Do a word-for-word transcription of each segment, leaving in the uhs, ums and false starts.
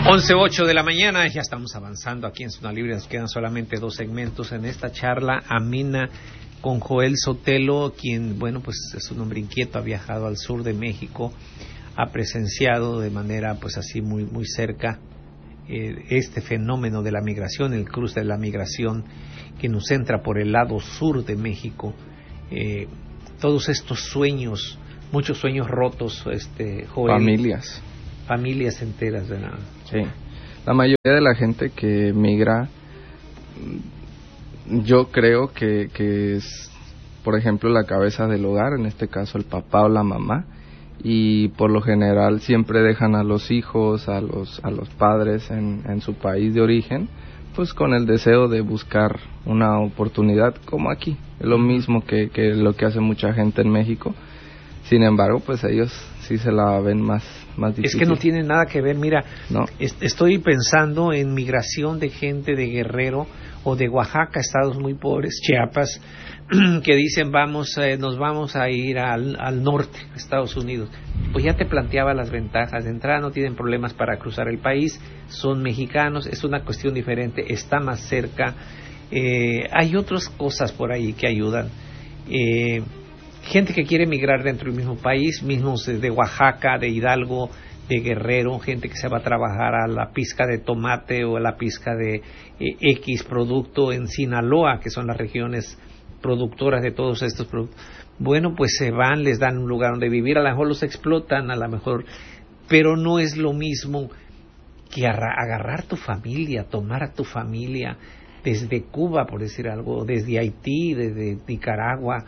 once ocho de la mañana, ya estamos avanzando aquí en Zona Libre, nos quedan solamente dos segmentos en esta charla amena con Joel Sotelo, quien, bueno, pues es un hombre inquieto, ha viajado al sur de México, ha presenciado de manera, pues así, muy, muy cerca eh, este fenómeno de la migración, el cruce de la migración que nos entra por el lado sur de México, eh, todos estos sueños, muchos sueños rotos, este, Joel. Familias. Familias enteras, ¿verdad? Sí. La mayoría de la gente que migra, yo creo que, que es, por ejemplo, la cabeza del hogar, en este caso el papá o la mamá, y por lo general siempre dejan a los hijos, a los, a los padres en, en su país de origen, pues con el deseo de buscar una oportunidad como aquí, es lo mismo que, que lo que hace mucha gente en México. Sin embargo, pues ellos sí se la ven más, más difícil. Es que no tiene nada que ver, mira, no. est- estoy pensando en migración de gente de Guerrero o de Oaxaca, estados muy pobres, Chiapas, que dicen vamos, eh, nos vamos a ir al, al norte, Estados Unidos. Pues ya te planteaba las ventajas de entrada, no tienen problemas para cruzar el país, son mexicanos, es una cuestión diferente, está más cerca, eh, hay otras cosas por ahí que ayudan. Eh, gente que quiere migrar dentro del mismo país, mismos de Oaxaca, de Hidalgo, de Guerrero, gente que se va a trabajar a la pizca de tomate o a la pizca de eh, X producto en Sinaloa, que son las regiones productoras de todos estos productos. Bueno, pues se van, les dan un lugar donde vivir, a lo mejor los explotan, a lo mejor, pero no es lo mismo que agarrar tu familia, tomar a tu familia desde Cuba, por decir algo, desde Haití, desde Nicaragua,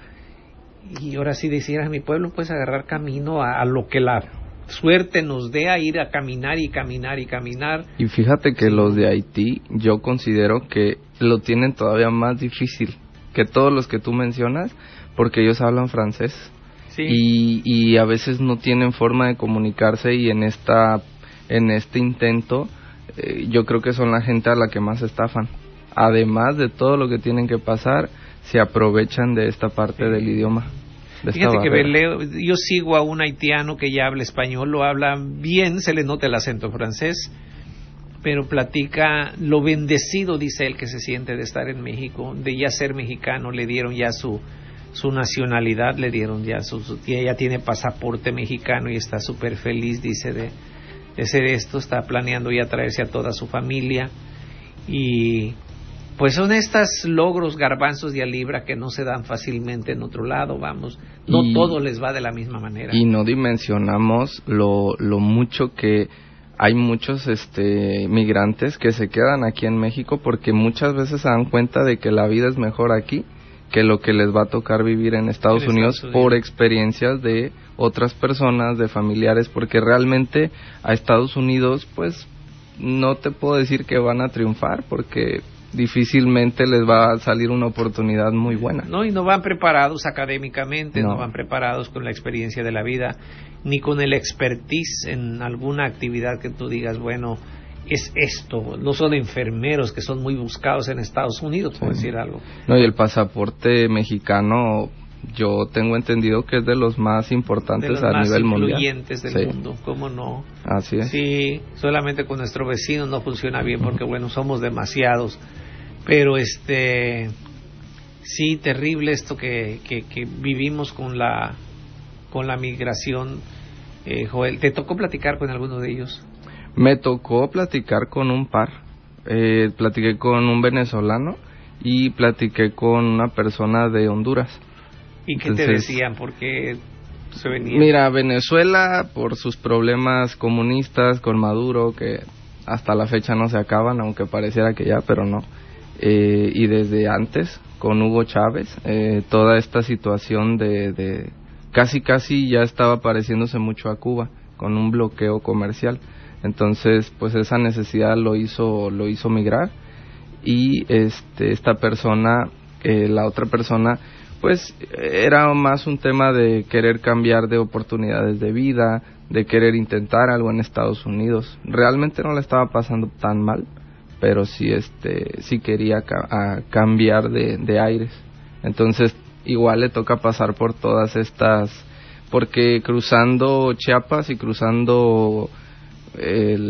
y ahora sí decir a mi pueblo, pues agarrar camino a, a lo que la suerte nos dé, a ir a caminar y caminar y caminar. Y fíjate que sí. Los de Haití, yo considero que lo tienen todavía más difícil que todos los que tú mencionas, porque ellos hablan francés. Sí. Y, y a veces no tienen forma de comunicarse, y en esta en este intento eh, yo creo que son la gente a la que más estafan. Además de todo lo que tienen que pasar, se aprovechan de esta parte sí. del idioma. De Fíjate que leo, yo sigo a un haitiano que ya habla español, lo habla bien, se le nota el acento francés, pero platica lo bendecido, dice él, que se siente de estar en México, de ya ser mexicano, le dieron ya su su nacionalidad, le dieron ya su, su ya tiene pasaporte mexicano y está súper feliz, dice, de, de hacer esto, está planeando ya traerse a toda su familia, y pues son estos logros, garbanzos de a libra, que no se dan fácilmente en otro lado, vamos, no y, todo les va de la misma manera. Y no dimensionamos lo, lo mucho que hay muchos este migrantes que se quedan aquí en México porque muchas veces se dan cuenta de que la vida es mejor aquí que lo que les va a tocar vivir en Estados, en Unidos, Estados Unidos por experiencias de otras personas, de familiares, porque realmente a Estados Unidos pues no te puedo decir que van a triunfar porque difícilmente les va a salir una oportunidad muy buena. No, y no van preparados académicamente, no. no van preparados con la experiencia de la vida, ni con el expertise en alguna actividad que tú digas, bueno, es esto. No son enfermeros que son muy buscados en Estados Unidos, por sí. decir algo. No, y el pasaporte mexicano, yo tengo entendido que es de los más importantes de los a más nivel mundial. influyentes del sí. mundo, ¿cómo no? Así es. Sí, solamente con nuestro vecino no funciona bien porque, bueno, somos demasiados. Pero este sí, terrible esto que, que, que vivimos con la con la migración. eh, Joel, ¿te tocó platicar con alguno de ellos? Me tocó platicar con un par. Eh, platiqué con un venezolano y platiqué con una persona de Honduras. ¿Y qué Entonces, te decían? ¿Por qué se venían? Mira, Venezuela, por sus problemas comunistas con Maduro, que hasta la fecha no se acaban, aunque pareciera que ya, pero no. Eh, y desde antes con Hugo Chávez, eh, toda esta situación de, de casi casi ya estaba pareciéndose mucho a Cuba, con un bloqueo comercial. Entonces pues esa necesidad lo hizo lo hizo migrar, y este esta persona, eh, la otra persona, pues era más un tema de querer cambiar de oportunidades de vida, de querer intentar algo en Estados Unidos. Realmente no le estaba pasando tan mal, pero sí este sí quería ca- a cambiar de, de aires. Entonces igual le toca pasar por todas estas, porque cruzando Chiapas y cruzando el, el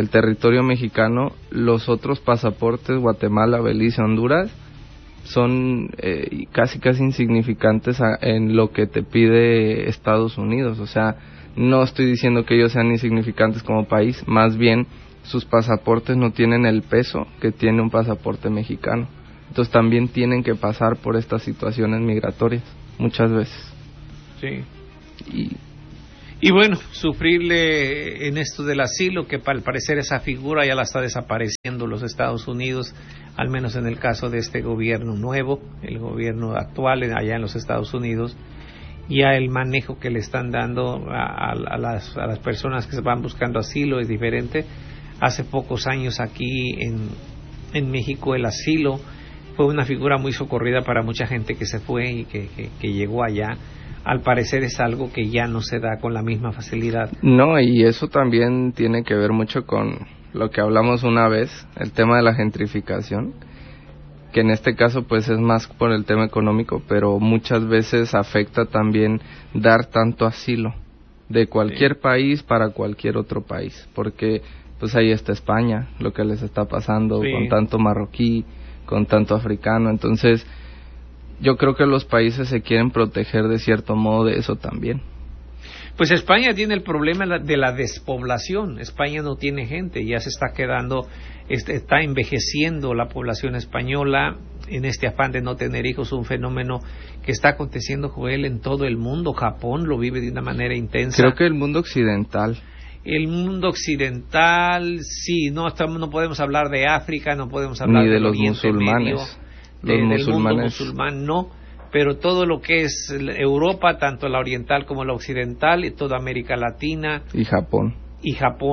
el territorio mexicano, los otros pasaportes, Guatemala, Belice, Honduras, son eh, casi casi insignificantes a, en lo que te pide Estados Unidos. O sea, no estoy diciendo que ellos sean insignificantes como país, más bien sus pasaportes no tienen el peso que tiene un pasaporte mexicano. Entonces también tienen que pasar por estas situaciones migratorias muchas veces. Sí. Y Y bueno, sufrirle en esto del asilo, que al parecer esa figura ya la está desapareciendo los Estados Unidos, al menos en el caso de este gobierno nuevo, el gobierno actual allá en los Estados Unidos, ya el manejo que le están dando a, a, las, a las personas que se van buscando asilo es diferente. Hace pocos años aquí en, en México el asilo fue una figura muy socorrida para mucha gente que se fue y que, que, que llegó allá. Al parecer es algo que ya no se da con la misma facilidad. No, y eso también tiene que ver mucho con lo que hablamos una vez, el tema de la gentrificación, que en este caso pues es más por el tema económico, pero muchas veces afecta también dar tanto asilo de cualquier sí. país para cualquier otro país, porque pues ahí está España, lo que les está pasando sí. con tanto marroquí, con tanto africano. Entonces yo creo que los países se quieren proteger de cierto modo de eso también. Pues España tiene el problema de la despoblación. España no tiene gente, ya se está quedando, está envejeciendo la población española en este afán de no tener hijos, un fenómeno que está aconteciendo, Joel, en todo el mundo. Japón lo vive de una manera intensa. Creo que el mundo occidental. El mundo occidental, sí, no estamos, no podemos hablar de África, no podemos hablar ni de del los Oriente musulmanes. Medio. Los De, musulmanes. del mundo musulmán no, pero todo lo que es Europa, tanto la oriental como la occidental, y toda América Latina y Japón y Japón